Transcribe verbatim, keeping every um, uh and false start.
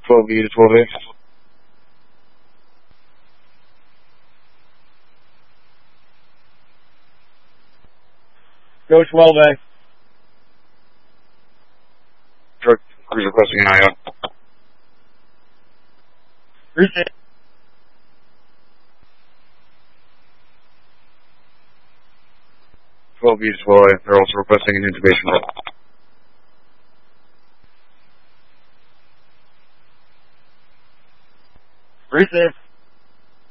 twelve B to twelve A. Go twelve A. Truck cruiser requesting an I O. Receive. twelve B to twelve A. They're also requesting an intubation roll. Receive.